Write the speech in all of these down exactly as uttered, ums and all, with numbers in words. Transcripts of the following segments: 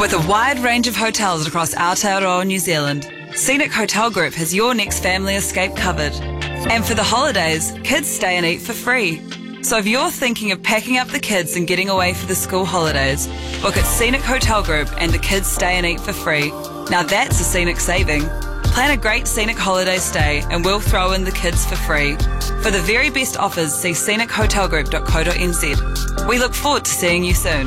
With a wide range of hotels across Aotearoa, New Zealand, Scenic Hotel Group has your next family escape covered. And for the holidays, kids stay and eat for free. So if you're thinking of packing up the kids and getting away for the school holidays, book at Scenic Hotel Group and the kids stay and eat for free. Now that's a scenic saving. Plan a great scenic holiday stay and we'll throw in the kids for free. For the very best offers, see scenic hotel group dot co dot n z. We look forward to seeing you soon.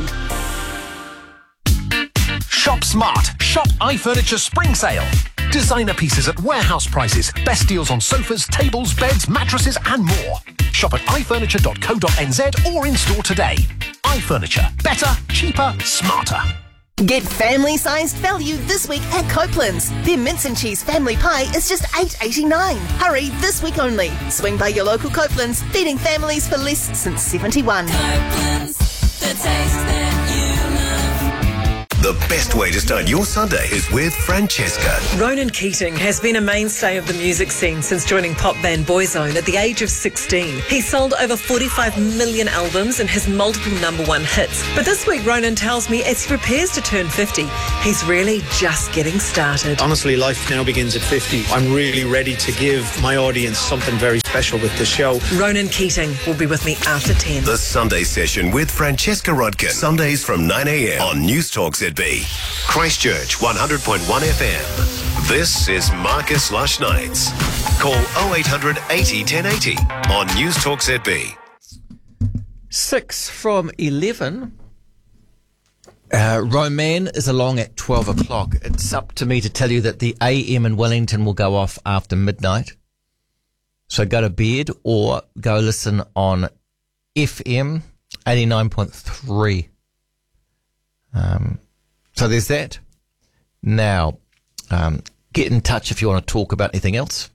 Shop smart. Shop iFurniture Spring Sale. Designer pieces at warehouse prices. Best deals on sofas, tables, beds, mattresses and more. Shop at i furniture dot co dot n z or in store today. iFurniture. Better, cheaper, smarter. Get family-sized value this week at Copeland's. Their mince and cheese family pie is just eight dollars eighty-nine. Hurry, this week only. Swing by your local Copeland's, feeding families for less since seventy-one. Copeland's, the taste that you love. The best way to start your Sunday is with Francesca. Ronan Keating has been a mainstay of the music scene since joining pop band Boyzone at the age of sixteen. He sold over forty-five million albums and has multiple number one hits. But this week, Ronan tells me as he prepares to turn fifty, he's really just getting started. Honestly, life now begins at fifty. I'm really ready to give my audience something very special with the show. Ronan Keating will be with me after ten. The Sunday Session with Francesca Rodkin. Sundays from nine a.m. on News Talk Z B. Christchurch one hundred point one F M. This is Marcus Lush Nights. Call oh eight hundred eighty ten eighty on News Talk Z B. Six from eleven. Uh, Roman is along at twelve o'clock. It's up to me to tell you that the A M in Wellington will go off after midnight. So go to bed or go listen on F M eighty-nine point three. Um, so there's that. Now, um, get in touch if you want to talk about anything else.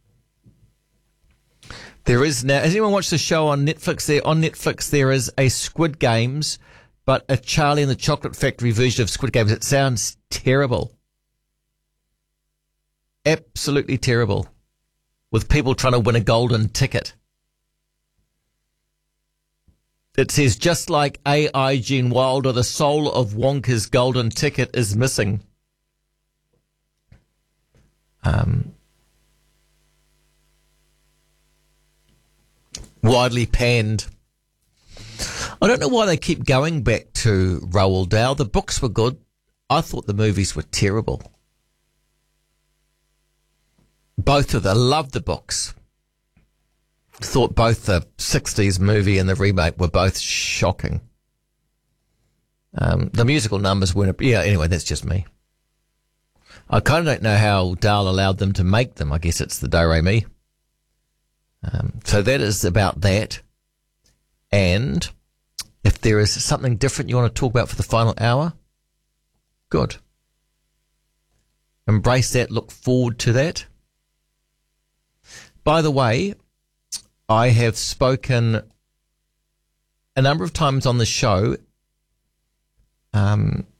There is now, has anyone watched the show on Netflix? There on Netflix, there is a Squid Games, but a Charlie and the Chocolate Factory version of Squid Games. It sounds terrible. Absolutely terrible. With people trying to win a golden ticket. It says, just like A I Gene Wilder, the soul of Wonka's golden ticket is missing. Um, widely panned. I don't know why they keep going back to Roald Dahl. The books were good. I thought the movies were terrible. Both of them. I loved the books. Thought both the sixties movie and the remake were both shocking. Um, the musical numbers weren't... Yeah, anyway, that's just me. I kind of don't know how Dahl allowed them to make them. I guess it's the do-re-mi. Um, so that is about that. And if there is something different you want to talk about for the final hour, good. Embrace that. Look forward to that. By the way, I have spoken a number of times on the show um,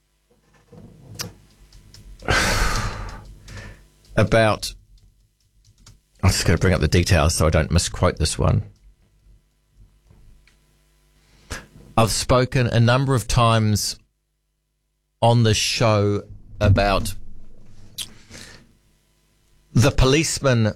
about... I'm just going to bring up the details so I don't misquote this one. I've spoken a number of times on the show about the policeman,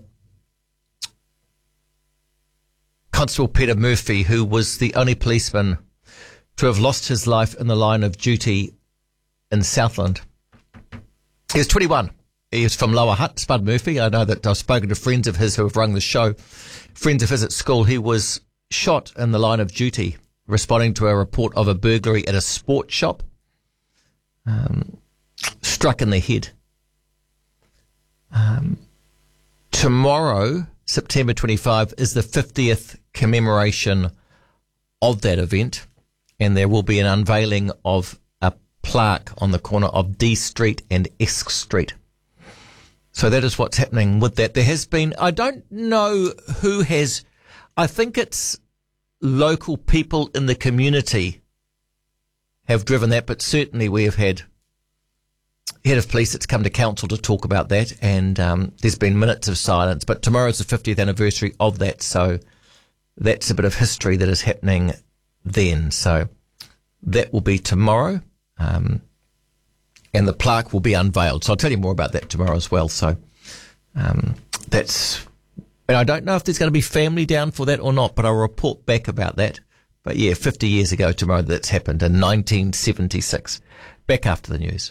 Constable Peter Murphy, who was the only policeman to have lost his life in the line of duty in Southland. He was twenty-one. He was from Lower Hutt, Spud Murphy. I know that I've spoken to friends of his who have rung the show. Friends of his at school. He was shot in the line of duty, responding to a report of a burglary at a sports shop. Um, struck in the head. Um, tomorrow, September twenty-fifth, is the fiftieth commemoration of that event, and there will be an unveiling of a plaque on the corner of D Street and Esk Street. So that is what's happening with that. There has been, I don't know who has, I think it's local people in the community have driven that, but certainly we have had head of police that's come to council to talk about that, and um, there's been minutes of silence. But tomorrow's the fiftieth anniversary of that, so that's a bit of history that is happening then. So that will be tomorrow. Um, and the plaque will be unveiled. So I'll tell you more about that tomorrow as well. So um, that's, and I don't know if there's going to be family down for that or not, but I'll report back about that. But yeah, fifty years ago tomorrow that's happened in nineteen seventy-six. Back after the news.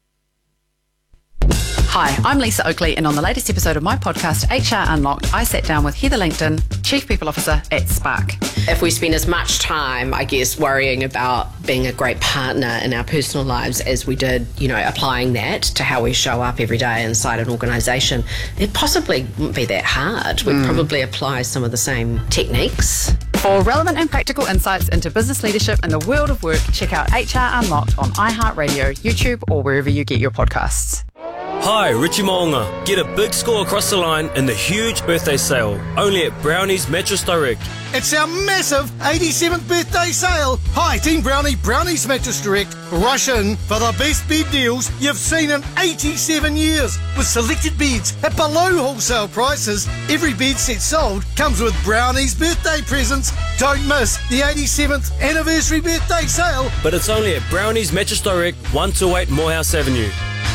Hi, I'm Lisa Oakley, and on the latest episode of my podcast, H R Unlocked, I sat down with Heather Langton, Chief People Officer at Spark. If we spend as much time, I guess, worrying about being a great partner in our personal lives as we did, you know, applying that to how we show up every day inside an organisation, it possibly wouldn't be that hard. We'd mm. probably apply some of the same techniques. For relevant and practical insights into business leadership and the world of work, check out H R Unlocked on iHeartRadio, YouTube, or wherever you get your podcasts. Hi, Richie Moonga. Get a big score across the line in the huge birthday sale, only at Brownie's Mattress Direct. It's our massive eighty-seventh birthday sale. Hi, Team Brownie, Brownie's Mattress Direct. Rush in for the best bed deals you've seen in eighty-seven years. With selected beds at below wholesale prices, every bed set sold comes with Brownie's birthday presents. Don't miss the eighty-seventh anniversary birthday sale. But it's only at Brownie's Mattress Direct, one two eight Morehouse Avenue.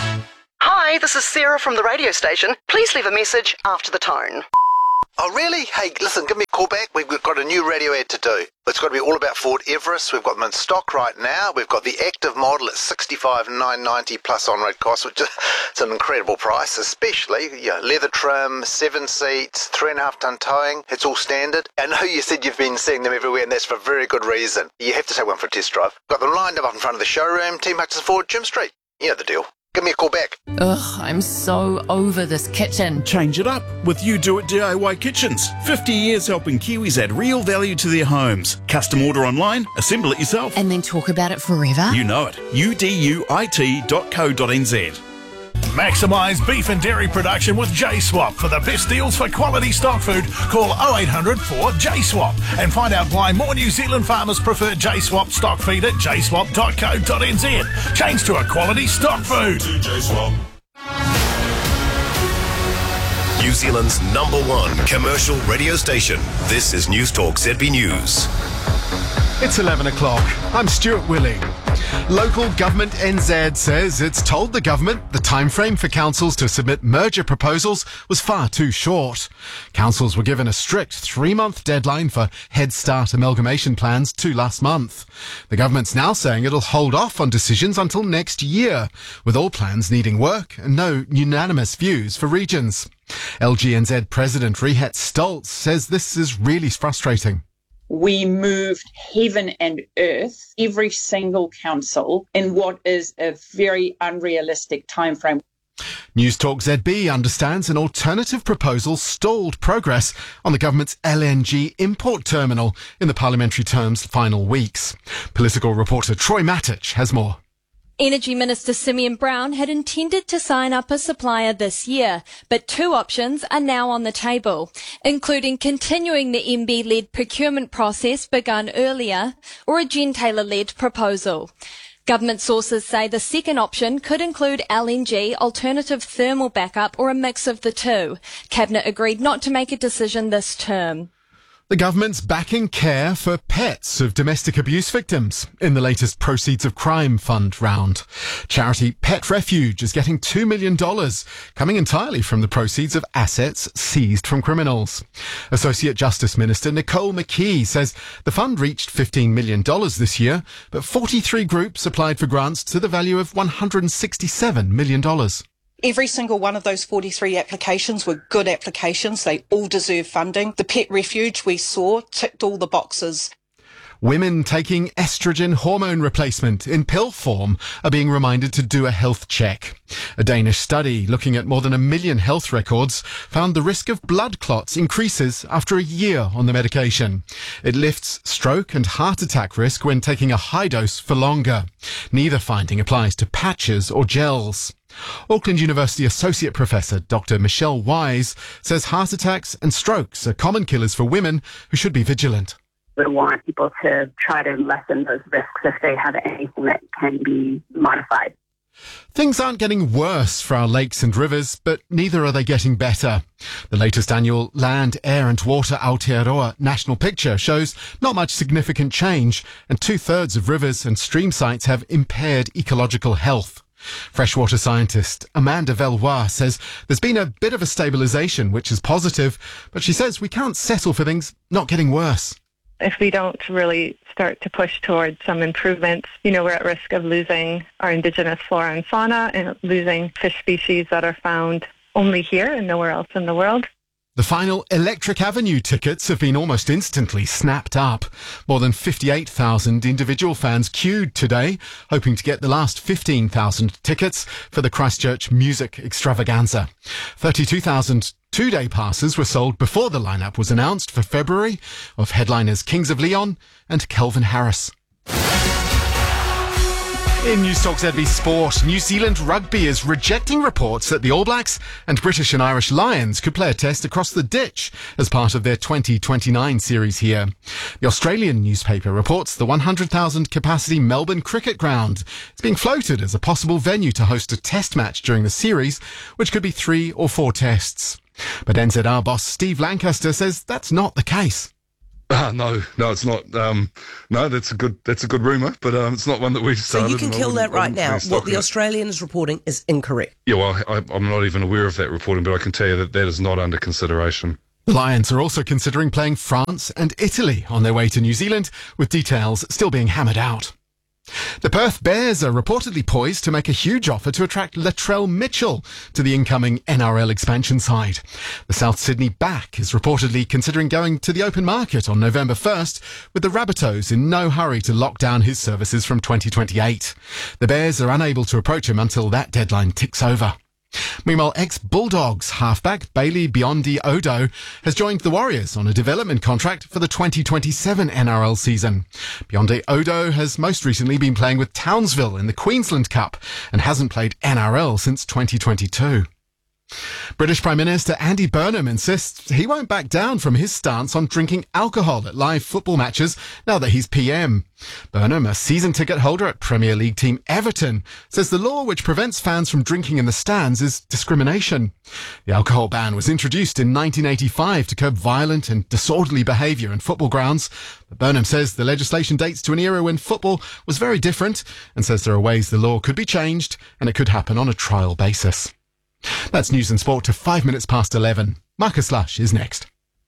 Hi, this is Sarah from the radio station. Please leave a message after the tone. Oh, really? Hey, listen, give me a call back. We've got a new radio ad to do. It's got to be all about Ford Everest. We've got them in stock right now. We've got the active model at sixty-five thousand nine hundred ninety plus on-road costs, which is it's an incredible price, especially you know, leather trim, seven seats, three and a half ton towing. It's all standard. I know you said you've been seeing them everywhere, and that's for very good reason. You have to take one for a test drive. Got them lined up in front of the showroom, Team Huxton Ford, Jim Street. You know the deal. Give me a call back. Ugh, I'm so over this kitchen. Change it up with You Do It D I Y Kitchens. fifty years helping Kiwis add real value to their homes. Custom order online, assemble it yourself. And then talk about it forever? You know it. U D U I T dot co dot n z. Maximise beef and dairy production with J-Swap. For the best deals for quality stock food, call oh eight hundred four J swap and find out why more New Zealand farmers prefer J-Swap stock feed at j swap dot co dot n z. Change to a quality stock food. J-Swap. New Zealand's number one commercial radio station. This is News Talk Z B News. It's eleven o'clock. I'm Stuart Willing. Local Government N Z says it's told the government the timeframe for councils to submit merger proposals was far too short. Councils were given a strict three-month deadline for Head Start amalgamation plans to last month. The government's now saying it'll hold off on decisions until next year, with all plans needing work and no unanimous views for regions. L G N Z President Rehat Stoltz says this is really frustrating. We moved heaven and earth, every single council, in what is a very unrealistic timeframe. News Talk Z B understands an alternative proposal stalled progress on the government's L N G import terminal in the parliamentary term's final weeks. Political reporter Troy Matic has more. Energy Minister Simeon Brown had intended to sign up a supplier this year, but two options are now on the table, including continuing the M B-led procurement process begun earlier or a Gentailer-led proposal. Government sources say the second option could include L N G, alternative thermal backup, or a mix of the two. Cabinet agreed not to make a decision this term. The government's backing care for pets of domestic abuse victims in the latest Proceeds of Crime Fund round. Charity Pet Refuge is getting two million dollars, coming entirely from the proceeds of assets seized from criminals. Associate Justice Minister Nicole McKee says the fund reached fifteen million dollars this year, but forty-three groups applied for grants to the value of one hundred sixty-seven million dollars. Every single one of those forty-three applications were good applications. They all deserve funding. The Pet Refuge we saw ticked all the boxes. Women taking estrogen hormone replacement in pill form are being reminded to do a health check. A Danish study looking at more than a million health records found the risk of blood clots increases after a year on the medication. It lifts stroke and heart attack risk when taking a high dose for longer. Neither finding applies to patches or gels. Auckland University Associate Professor Doctor Michelle Wise says heart attacks and strokes are common killers for women who should be vigilant. We want people to try to lessen those risks if they have anything that can be modified. Things aren't getting worse for our lakes and rivers, but neither are they getting better. The latest annual Land, Air and Water Aotearoa National Picture shows not much significant change, and two-thirds of rivers and stream sites have impaired ecological health. Freshwater scientist Amanda Velois says there's been a bit of a stabilisation, which is positive, but she says we can't settle for things not getting worse. If we don't really start to push towards some improvements, you know, we're at risk of losing our indigenous flora and fauna and losing fish species that are found only here and nowhere else in the world. The final Electric Avenue tickets have been almost instantly snapped up. More than fifty-eight thousand individual fans queued today, hoping to get the last fifteen thousand tickets for the Christchurch Music Extravaganza. thirty-two thousand two-day passes were sold before the lineup was announced for February of headliners Kings of Leon and Kelvin Harris. In News Talk Z B Sport, New Zealand Rugby is rejecting reports that the All Blacks and British and Irish Lions could play a test across the ditch as part of their twenty twenty-nine series here. The Australian newspaper reports the one hundred thousand capacity Melbourne Cricket Ground is being floated as a possible venue to host a test match during the series, which could be three or four tests. But N Z R boss Steve Lancaster says that's not the case. Uh, no, no, it's not. Um, no, that's a good that's a good rumour, but um, it's not one that we've started. So you can kill that right now. What the Australian is reporting is incorrect. Yeah, well, I, I'm not even aware of that reporting, but I can tell you that that is not under consideration. The Lions are also considering playing France and Italy on their way to New Zealand, with details still being hammered out. The Perth Bears are reportedly poised to make a huge offer to attract Latrell Mitchell to the incoming N R L expansion side. The South Sydney back is reportedly considering going to the open market on November first, with the Rabbitohs in no hurry to lock down his services from twenty twenty-eight. The Bears are unable to approach him until that deadline ticks over. Meanwhile, ex-Bulldogs halfback Bailey Biondi Odo has joined the Warriors on a development contract for the twenty twenty-seven N R L season. Biondi Odo has most recently been playing with Townsville in the Queensland Cup and hasn't played N R L since twenty twenty-two. British Prime Minister Andy Burnham insists he won't back down from his stance on drinking alcohol at live football matches now that he's P M. Burnham, a season ticket holder at Premier League team Everton, says the law which prevents fans from drinking in the stands is discrimination. The alcohol ban was introduced in nineteen eighty-five to curb violent and disorderly behaviour in football grounds. But Burnham says the legislation dates to an era when football was very different and says there are ways the law could be changed and it could happen on a trial basis. That's news and sport to five minutes past eleven. Marcus Lush is next.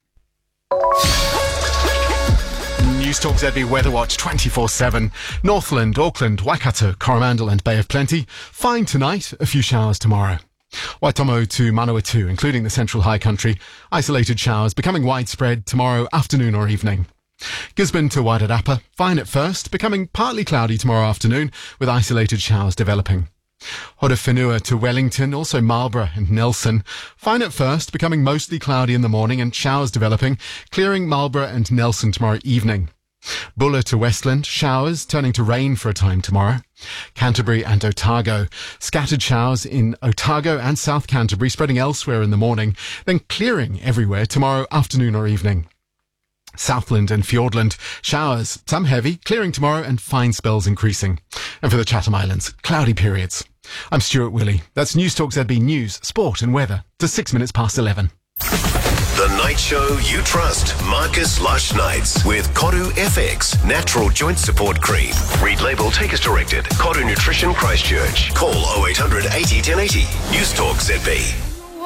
News Talk Z B Weather Watch twenty-four seven. Northland, Auckland, Waikato, Coromandel and Bay of Plenty. Fine tonight, a few showers tomorrow. Waitomo to Manawatu, including the central high country. Isolated showers becoming widespread tomorrow afternoon or evening. Gisborne to Wairarapa. Fine at first, becoming partly cloudy tomorrow afternoon with isolated showers developing. Hodowhenua to Wellington, also Marlborough and Nelson. Fine at first, becoming mostly cloudy in the morning and showers developing, clearing Marlborough and Nelson tomorrow evening. Buller to Westland, showers turning to rain for a time tomorrow. Canterbury and Otago, scattered showers in Otago and South Canterbury, spreading elsewhere in the morning, then clearing everywhere tomorrow afternoon or evening. Southland and Fiordland, showers, some heavy, clearing tomorrow and fine spells increasing. And for the Chatham Islands, cloudy periods. I'm Stuart Willey. That's News Talk Z B News, Sport and Weather to six minutes past eleven. The night show you trust. Marcus Lush Nights with Koru F X Natural Joint Support Cream. Read label, take as directed. Koru Nutrition Christchurch. Call oh eight hundred eighty ten eighty. News Talk Z B.